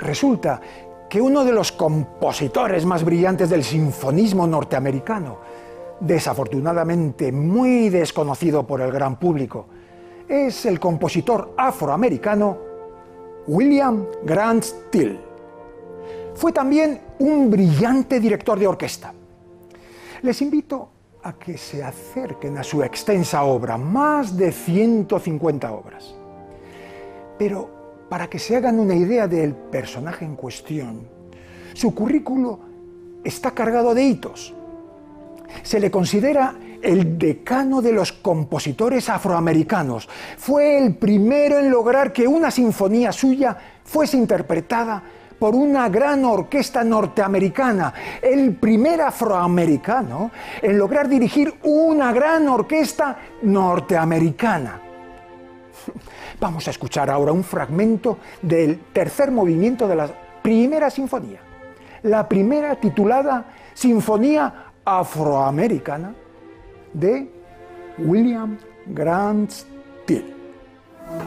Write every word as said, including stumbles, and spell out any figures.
Resulta que uno de los compositores más brillantes del sinfonismo norteamericano, desafortunadamente muy desconocido por el gran público, es el compositor afroamericano William Grant Still. Fue también un brillante director de orquesta. Les invito a que se acerquen a su extensa obra, más de ciento cincuenta obras. Pero para que se hagan una idea del personaje en cuestión, su currículo está cargado de hitos. Se le considera el decano de los compositores afroamericanos. Fue el primero en lograr que una sinfonía suya fuese interpretada por una gran orquesta norteamericana, el primer afroamericano en lograr dirigir una gran orquesta norteamericana. Vamos a escuchar ahora un fragmento del tercer movimiento de la primera sinfonía, la primera titulada Sinfonía Afroamericana de William Grant Still.